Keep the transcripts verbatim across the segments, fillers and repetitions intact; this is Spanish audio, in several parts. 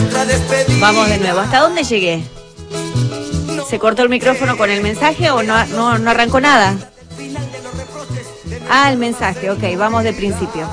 Vamos de nuevo. ¿Hasta dónde llegué? ¿Se cortó el micrófono con el mensaje o no, no, no arrancó nada? Ah, el mensaje, ok, vamos de principio.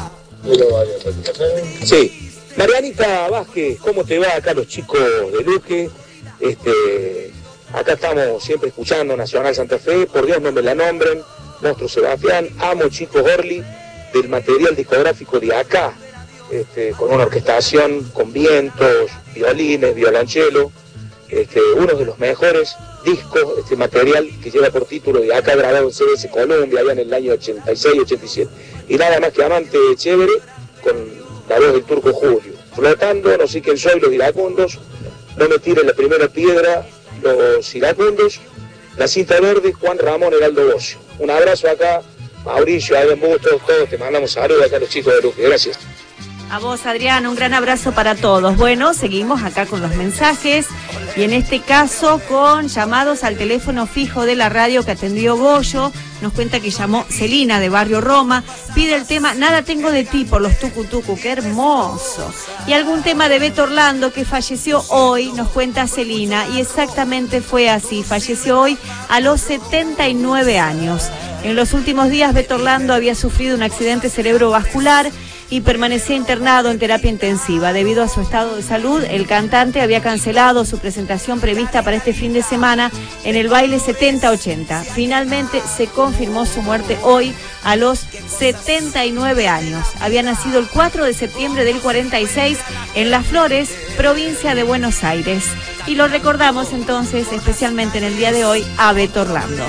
Sí. Marianita Vázquez, ¿cómo te va acá los chicos de Luque? Este, acá estamos siempre escuchando Nacional Santa Fe, por Dios no me la nombren, Monstruo Sebastián, amo chicos Orly, del material discográfico de acá, este, con una orquestación, con vientos, violines, violonchelo, este, uno de los mejores discos, este material que lleva por título de acá, grabado en C B S Colombia, allá en el año ochenta y seis ochenta y siete. Y nada más que Amante Chévere, con la voz del Turco Julio. Flotando, no sé quién soy, los iracundos, no me tiren la primera piedra, los iracundos, la cinta verde, Juan Ramón Heraldo Bocio. Un abrazo acá, Mauricio, Adrián Bustos, todos, te mandamos saludos acá a los chicos de Luque. Gracias. A vos, Adrián, un gran abrazo para todos. Bueno, seguimos acá con los mensajes y en este caso con llamados al teléfono fijo de la radio que atendió Goyo. Nos cuenta que llamó Celina de Barrio Roma. Pide el tema Nada tengo de ti por los Tucu Tucu. ¡Qué hermoso! Y algún tema de Beto Orlando que falleció hoy, nos cuenta Celina. Y exactamente fue así. Falleció hoy a los setenta y nueve años. En los últimos días Beto Orlando había sufrido un accidente cerebrovascular y permanecía internado en terapia intensiva. Debido a su estado de salud, el cantante había cancelado su presentación prevista para este fin de semana en el baile setenta ochenta. Finalmente se confirmó su muerte hoy a los setenta y nueve años. Había nacido el cuatro de septiembre del cuarenta y seis en Las Flores, provincia de Buenos Aires. Y lo recordamos entonces, especialmente en el día de hoy, a Beto Orlando.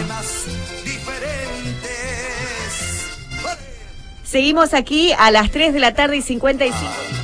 Seguimos aquí a las tres de la tarde y cincuenta y cinco.